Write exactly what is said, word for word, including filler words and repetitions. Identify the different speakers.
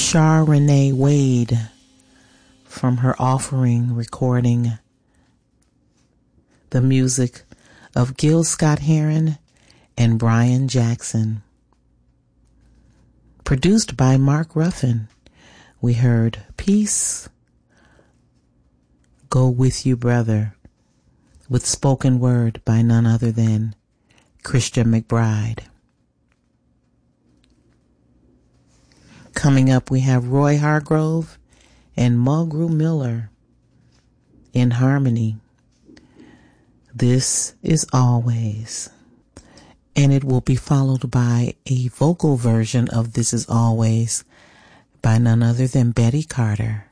Speaker 1: Char Renee Wade from her Offering recording, the music of Gil Scott-Heron and Brian Jackson. Produced by Mark Ruffin, we heard Peace Go With You Brother, with spoken word by none other than Christian McBride. Coming up, we have Roy Hargrove and Mulgrew Miller in harmony. This is Always. And it will be followed by a vocal version of This Is Always by none other than Betty Carter.